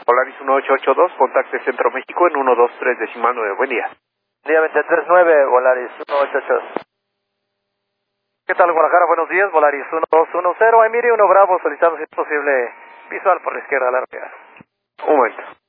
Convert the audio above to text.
Polaris 1882, contacte Centro México en 123.9. Buen día. Día 239, Volaris 1882. ¿Qué tal, Guadalajara? Buenos días, Volaris 1210. Ahí mire, 1 Bravo, solicitamos si es posible visual por la izquierda, larga. Un momento.